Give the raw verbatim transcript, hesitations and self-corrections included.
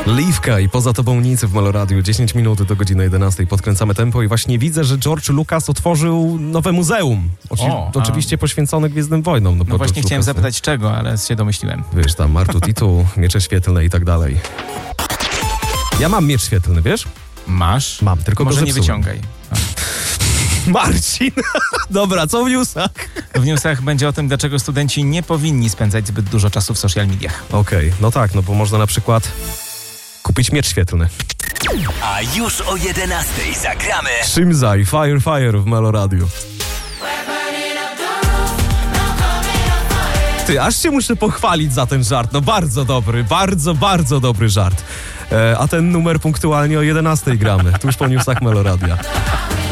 Liwka i Poza tobą nic w Meloradiu. dziesięć minut do godziny jedenastej. Podkręcamy tempo i właśnie widzę, że George Lucas otworzył nowe muzeum. Oczy- O, a- oczywiście poświęcone Gwiezdnym Wojnom. No bo właśnie George chciałem Lucas, zapytać czego, ale się domyśliłem. Wiesz, tam Artu Titu, miecze świetlne i tak dalej. Ja mam miecz świetlny, wiesz? Masz? Mam, tylko go Może nie zepsułem. wyciągaj. Marcin! Dobra, co w newsach? W newsach będzie o tym, dlaczego studenci nie powinni spędzać zbyt dużo czasu w social mediach. Okej, no tak, no bo można na przykład kupić miecz świetlny. A już o jedenastej zagramy Shimzai, Fire Fire w Meloradiu. Ty, aż się muszę pochwalić za ten żart. No bardzo dobry, bardzo, bardzo dobry żart. E, a ten numer punktualnie o jedenastej gramy, tuż po newsach Meloradia.